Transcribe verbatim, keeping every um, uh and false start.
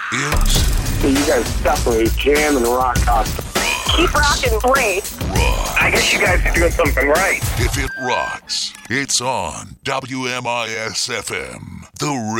is... So you guys separate jam and rock out. Keep rocking, Brace. Rock. I guess you guys are doing something right. If it rocks, it's on W M I S F M. The